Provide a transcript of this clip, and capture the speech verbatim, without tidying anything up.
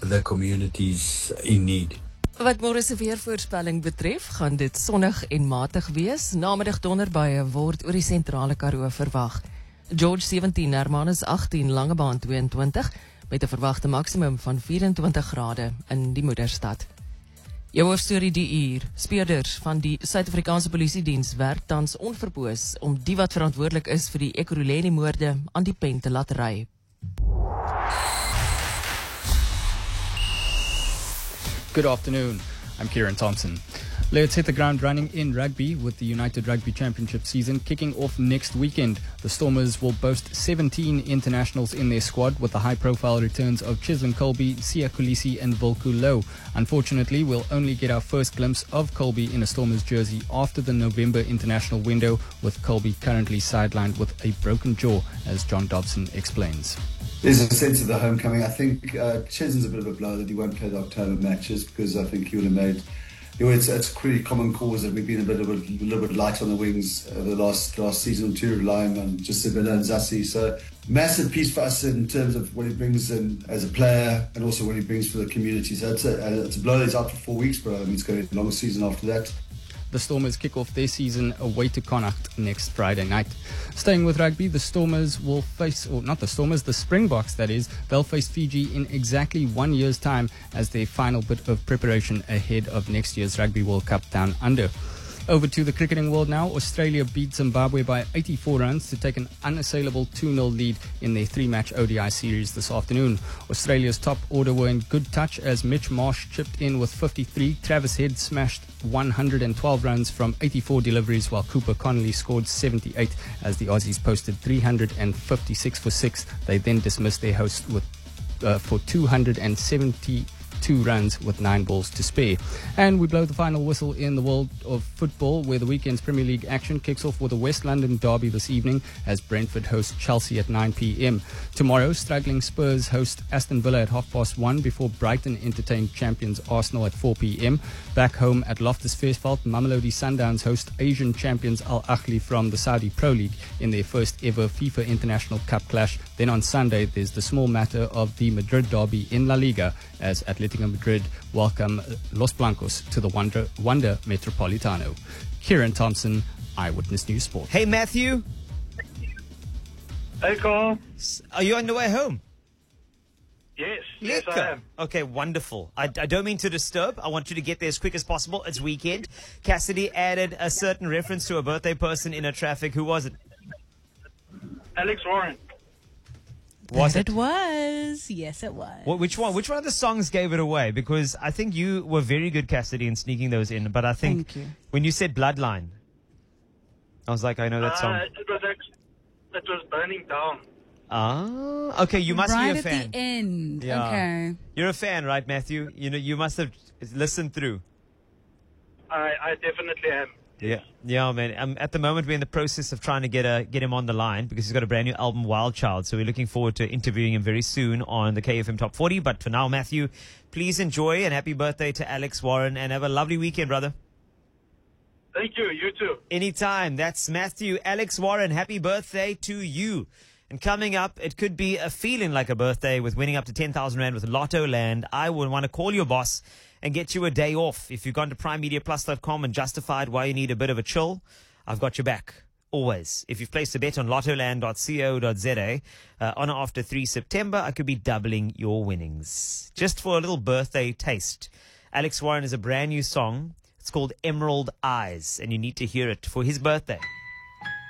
the communities in need. Wat môre se weervoorspelling betref, gaan dit sonnig en matig wees. Namiddag donderbuie word oor die sentrale Karoo verwag. George sewentien, Hermanus agttien, Langebaan tweeëntwintig, met 'n verwagte maksimum van vyf-en-twintig grade in die moederstad. Jou hoofstorie die uur. Speurders van die Suid-Afrikaanse Polisiediens werk tans onverpoos om die wat verantwoordelik is vir die Ekurhuleni-moorde aan die pen te laat ry. Good afternoon, I'm Kieran Thompson. Let's hit the ground running in rugby with the United Rugby Championship season kicking off next weekend. The Stormers will boast seventeen internationals in their squad with the high-profile returns of Chislin Colby, Siya Kolisi and Volku Low. Unfortunately, we'll only get our first glimpse of Colby in a Stormers jersey after the November international window, with Colby currently sidelined with a broken jaw, as John Dobson explains. There's a sense of the homecoming. I think uh, Cheslin's a bit of a blow that he won't play the October matches because I think he would have made... You know, it's, it's a pretty common cause that we've been a bit of a, a little bit light on the wings uh, the last last season or two, relying on just Sibilla and Zassi. So massive piece for us in terms of what he brings in as a player and also what he brings for the community. So it's a, it's a blow that's out for four weeks, but I mean, it's going to be a long season after that. The Stormers kick off their season away to Connacht next Friday night. Staying with rugby, the Stormers will face, or not the Stormers, the Springboks that is, they'll face Fiji in exactly one year's time as their final bit of preparation ahead of next year's Rugby World Cup down under. Over to the cricketing world now. Australia beat Zimbabwe by eighty-four runs to take an unassailable two nil lead in their three-match O D I series this afternoon. Australia's top order were in good touch as Mitch Marsh chipped in with fifty-three, Travis Head smashed one hundred twelve runs from eighty-four deliveries, while Cooper Connolly scored seventy-eight as the Aussies posted three hundred fifty-six for six. They then dismissed their host with uh, for two hundred seventy two runs with nine balls to spare. And we blow the final whistle in the world of football, where the weekend's Premier League action kicks off with a West London derby this evening as Brentford host Chelsea at nine p.m. Tomorrow, struggling Spurs host Aston Villa at half past one before Brighton entertain champions Arsenal at four p.m. Back home at Loftus Versfeld, Mamelodi Sundowns host Asian champions Al Ahly from the Saudi Pro League in their first ever FIFA International Cup clash. Then on Sunday, there's the small matter of the Madrid derby in La Liga as Atletico Madrid welcome Los Blancos to the Wonder, Wonder Metropolitano. Kieran Thompson, Eyewitness News Sport. Hey, Matthew. Hey, Carl. Are you on the way home? Yes, yes, I am. Okay, wonderful. I, I don't mean to disturb. I want you to get there as quick as possible. It's weekend. Cassidy added a certain reference to a birthday person in a traffic. Who was it? Alex Warren. Was it? it? It was. Yes, it was. Well, which one? Which one of the songs gave it away? Because I think you were very good, Cassidy, in sneaking those in. But I think Thank you. when you said Bloodline, I was like, I know that Uh, song. it was actually, it was Burning Down. Ah, okay. You must right be a at fan. the end. Yeah. Okay. You're a fan, right, Matthew? You know, you must have listened through. I, I definitely am. Yeah, yeah, man. Um, at the moment, we're in the process of trying to get a, get him on the line because he's got a brand new album, Wild Child. So we're looking forward to interviewing him very soon on the K F M Top forty. But for now, Matthew, please enjoy and happy birthday to Alex Warren and have a lovely weekend, brother. Thank you. You too. Anytime. That's Matthew. Alex Warren, happy birthday to you. And coming up, it could be a feeling like a birthday with winning up to ten thousand rand with Lotto Land. I would want to call your boss and get you a day off. If you've gone to prime media plus dot com and justified why you need a bit of a chill, I've got your back. Always. If you've placed a bet on lottoland dot co dot za uh, on or after the third of September, I could be doubling your winnings. Just for a little birthday taste, Alex Warren has a brand new song. It's called Emerald Eyes, and you need to hear it for his birthday.